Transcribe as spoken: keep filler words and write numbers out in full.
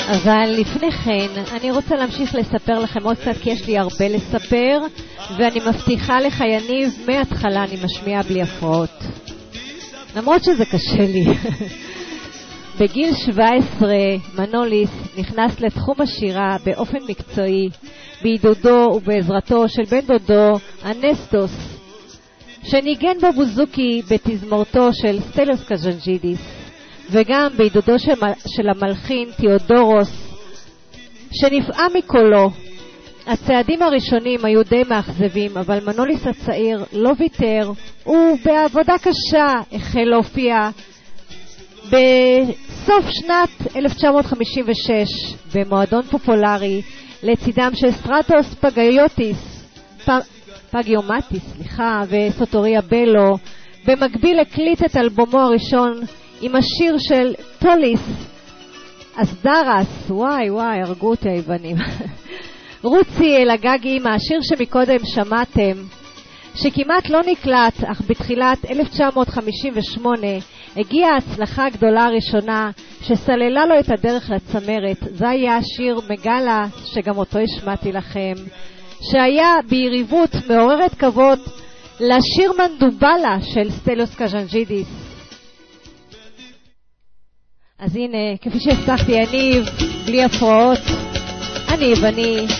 אבל לפני כן אני רוצה להמשיך לספר לכם עוד קצת, כי יש לי הרבה לספר, ואני מבטיחה לך יניב, מההתחלה אני משמיעה בלי הפרעות, למרות שזה קשה לי. בגיל שבע עשרה מנוליס נכנס לתחום השירה באופן מקצועי, בעידודו ובעזרתו של בן דודו אנסטוס, שניגן בבוזוקי בתזמורתו של סטלוס קז'נג'ידיס, וגם בעידודו של, של המלחין תיאודורוס, שנפעם מקולו. הצעדים הראשונים היו די מאכזבים, אבל מנוליס הצעיר לא ויתר, ובעבודה קשה החל להופיע בסוף שנת אלף תשע מאות חמישים ושש במועדון פופולרי לצידם של סטרטוס פגיוטיס פ... פגיומטיס סליחה, וסוטוריה בלו. במקביל הקליט את אלבומו הראשון עם השיר של טוליס אסדרס, וואי וואי הרגו אותי היוונים. רוצי אל הגג עם השיר שמקודם שמעתם, שכמעט לא נקלט, אך בתחילת אלף תשע מאות חמישים ושמונה הגיעה ההצלחה הגדולה הראשונה שסללה לו את הדרך לצמרת. זה היה השיר מגלה, שגם אותו השמעתי לכם, שהיה ביריבות מעוררת כבוד לשיר מנדובלה של סטלוס קז'נג'ידיס. אז הנה, כפי שהבטחתי, יניב בלי הפרעות, אני ואני